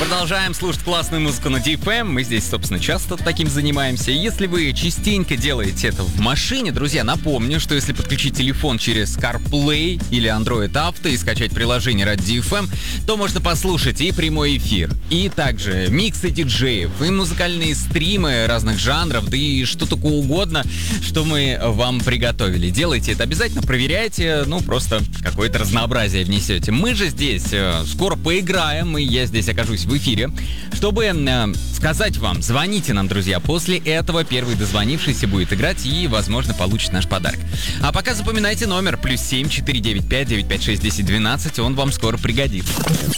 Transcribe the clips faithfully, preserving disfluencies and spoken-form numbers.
Продолжаем слушать классную музыку на ди эф эм. Мы здесь, собственно, часто таким занимаемся. Если вы частенько делаете это в машине, друзья, напомню, что если подключить телефон через CarPlay или Android Auto и скачать приложение Радио ди эф эм, то можно послушать и прямой эфир, и также миксы диджеев, и музыкальные стримы разных жанров, да и что только угодно, что мы вам приготовили. Делайте это обязательно, проверяйте, ну, просто какое-то разнообразие внесете. Мы же здесь э, скоро поиграем, и я здесь окажусь в эфире, чтобы э, сказать вам, звоните нам, друзья. После этого первый дозвонившийся будет играть и, возможно, получит наш подарок. А пока запоминайте номер плюс семь четыре девять пять девять пять шесть десять двенадцать, он вам скоро пригодится.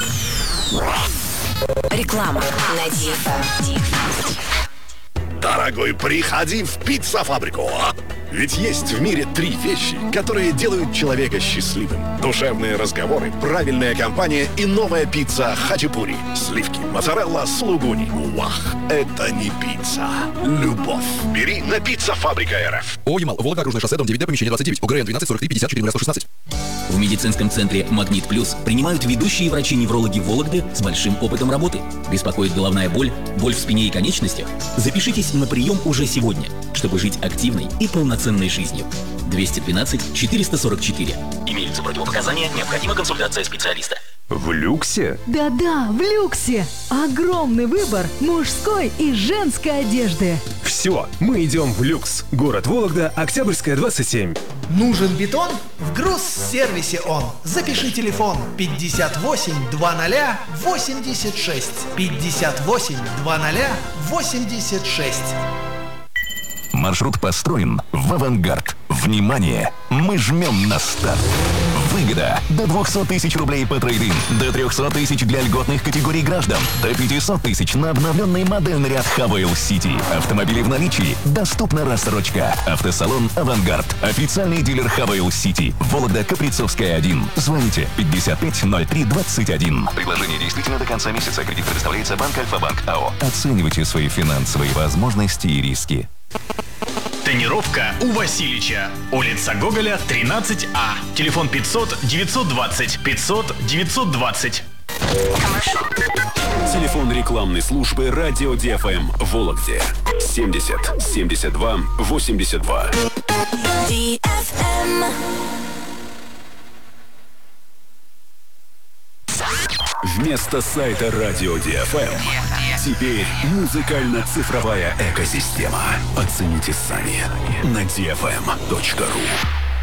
Реклама на ди эф эм. Дорогой, приходи в пицца-фабрику. Ведь есть в мире три вещи, которые делают человека счастливым. Душевные разговоры, правильная компания и новая пицца хачапури. Сливки, моцарелла, сулугуни. Вах, это не пицца. Любовь. Бери на пицца-фабрика эр эф. О, Ямал, Волга, Окружное шоссе, дом девять д, помещение двадцать девять, ОГРН двенадцать сорок три пятьдесят четыре сто шестнадцать. В медицинском центре «Магнит Плюс» принимают ведущие врачи-неврологи Вологды с большим опытом работы. Беспокоит головная боль, боль в спине и конечностях? Запишитесь на прием уже сегодня, чтобы жить активной и полноценной жизнью. двести двенадцать четыреста сорок четыре. Имеются противопоказания, необходима консультация специалиста. В люксе? Да-да, в люксе. Огромный выбор мужской и женской одежды. Все, мы идем в люкс. Город Вологда, Октябрьская, двадцать семь. Нужен бетон? В Грузсервисе он. Запиши телефон пятьдесят восемь двадцать восемьдесят шесть. пятьдесят восемь двадцать восемьдесят шесть. Маршрут построен в авангард. Внимание! Мы жмем на старт. Выгода до двухсот тысяч рублей по трейд-ин, до трехсот тысяч для льготных категорий граждан, до пятисот тысяч на обновленный модельный ряд Хавейл Сити. Автомобили в наличии, доступна рассрочка. Автосалон «Авангард». Официальный дилер Хавейл Сити. Вологда, Каприцовская, один. Звоните пятьдесят пять ноль три двадцать один. Предложение действительно до конца месяца. Кредит предоставляется Банк Альфа-Банк АО. Оценивайте свои финансовые возможности и риски. Тренировка у Васильича. Улица Гоголя, тринадцать А. Телефон пятьсот девятьсот двадцать пятьсот девятьсот двадцать. Телефон рекламной службы Радио ди эф эм в Вологде. семьдесят семьдесят два восемьдесят два. ди эф эм. Вместо сайта Радио ди эф эм теперь музыкально-цифровая экосистема. Оцените сами на ди эф эм точка ру.